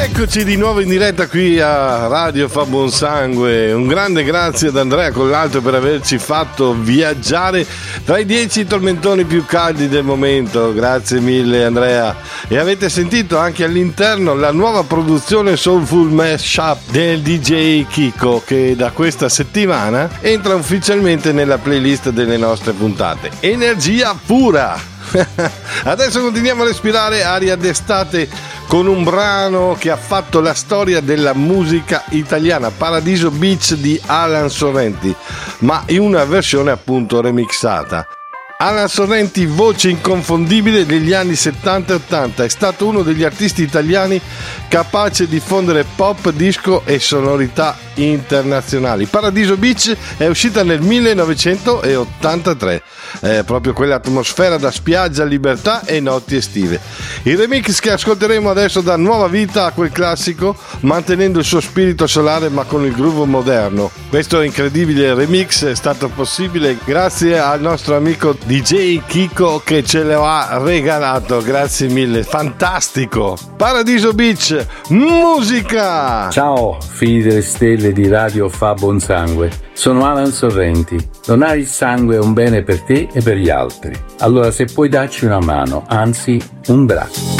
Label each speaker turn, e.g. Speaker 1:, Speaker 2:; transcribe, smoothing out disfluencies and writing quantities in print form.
Speaker 1: Eccoci di nuovo in diretta qui a Radio Fa Buon Sangue. Un grande grazie ad Andrea Collalto per averci fatto viaggiare tra i 10 tormentoni più caldi del momento. Grazie mille Andrea. E avete sentito anche all'interno la nuova produzione Soulful Mashup del DJ Kiko, che da questa settimana entra ufficialmente nella playlist delle nostre puntate. Energia pura! Adesso continuiamo a respirare aria d'estate con un brano che ha fatto la storia della musica italiana, Paradiso Beach di Alan Sorrenti, ma in una versione appunto remixata. Alan Sorrenti, voce inconfondibile degli anni 70 e 80, è stato uno degli artisti italiani capace di fondere pop, disco e sonorità internazionali. Paradiso Beach è uscita nel 1983, proprio quell'atmosfera da spiaggia, libertà e notti estive. Il remix che ascolteremo adesso dà nuova vita a quel classico, mantenendo il suo spirito solare ma con il groove moderno. Questo incredibile remix è stato possibile grazie al nostro amico DJ Kiko che ce lo ha regalato. Grazie mille, fantastico. Paradiso Beach, musica!
Speaker 2: Ciao figli delle stelle di Radio Fa Buon Sangue, sono Alan Sorrenti. Donare il sangue è un bene per te e per gli altri, allora se puoi darci una mano, anzi un braccio.